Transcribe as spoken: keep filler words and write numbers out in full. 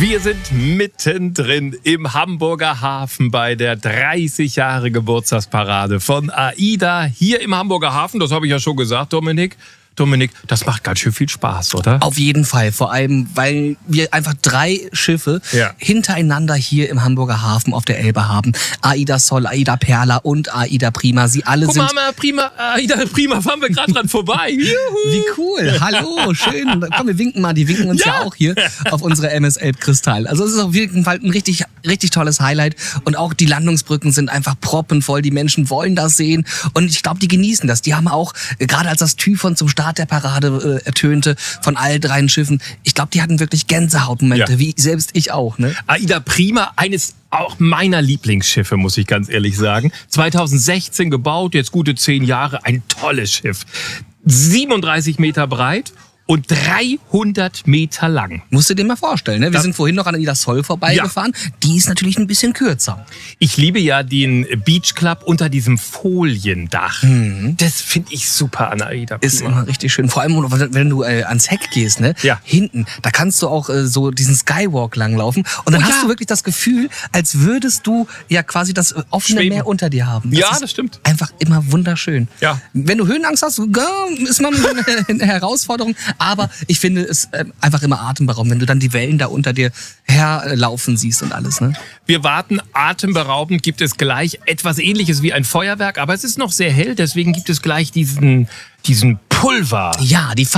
Wir sind mittendrin im Hamburger Hafen bei der dreißig Jahre Geburtstagsparade von AIDA hier im Hamburger Hafen. Das habe ich ja schon gesagt, Dominik. Dominik, das macht ganz schön viel Spaß, oder? Auf jeden Fall, vor allem, weil wir einfach drei Schiffe ja. hintereinander hier im Hamburger Hafen auf der Elbe haben. AIDA Sol, AIDA Perla und AIDA Prima. Sie alle Guck sind... Guck mal, Prima, AIDA Prima, fahren wir gerade dran vorbei. Juhu. Wie cool, hallo, schön. Komm, wir winken mal, die winken uns ja, ja auch hier auf unsere M S Elb Kristall. Also es ist auf jeden Fall ein richtig, richtig tolles Highlight. Und auch die Landungsbrücken sind einfach proppenvoll. Die Menschen wollen das sehen. Und ich glaube, die genießen das. Die haben auch, gerade als das Typhon zum Start der Parade äh, ertönte von all dreien Schiffen, ich glaube, die hatten wirklich Gänsehautmomente, ja. wie selbst ich auch. Ne? AIDA Prima, eines auch meiner Lieblingsschiffe, muss ich ganz ehrlich sagen. zweitausendsechzehn gebaut, jetzt gute zehn Jahre, ein tolles Schiff. siebenunddreißig Meter breit und dreihundert Meter lang. Musst du dir mal vorstellen, ne? Wir das sind vorhin noch an AIDA Sol vorbeigefahren. Ja. Die ist natürlich ein bisschen kürzer. Ich liebe ja den Beach Club unter diesem Foliendach. Mhm. Das finde ich super an AIDA. Ist immer richtig schön. Vor allem, wenn du äh, ans Heck gehst, ne? Ja. Hinten, da kannst du auch äh, so diesen Skywalk langlaufen. Und dann oh, hast ja. du wirklich das Gefühl, als würdest du ja quasi das offene Schweben. Meer unter dir haben. Das ja, das stimmt. Einfach immer wunderschön. Ja. Wenn du Höhenangst hast, ist man eine Herausforderung. Aber ich finde es äh, einfach immer atemberaubend, wenn du dann die Wellen da unter dir herlaufen siehst und alles. Ne? Wir warten, atemberaubend gibt es gleich etwas Ähnliches wie ein Feuerwerk, aber es ist noch sehr hell, deswegen gibt es gleich diesen, diesen Pulver. Ja, die